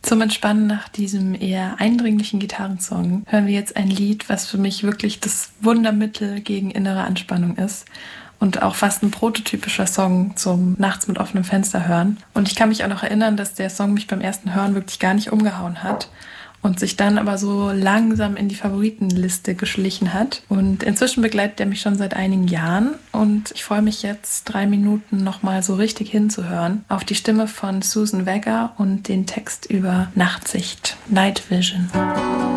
Zum Entspannen nach diesem eher eindringlichen Gitarrensong hören wir jetzt ein Lied, was für mich wirklich das Wundermittel gegen innere Anspannung ist und auch fast ein prototypischer Song zum nachts mit offenem Fenster hören. Und ich kann mich auch noch erinnern, dass der Song mich beim ersten Hören wirklich gar nicht umgehauen hat und sich dann aber so langsam in die Favoritenliste geschlichen hat. Und inzwischen begleitet er mich schon seit einigen Jahren und ich freue mich jetzt 3 Minuten nochmal so richtig hinzuhören auf die Stimme von Susan Vega und den Text über Nachtsicht, Night Vision.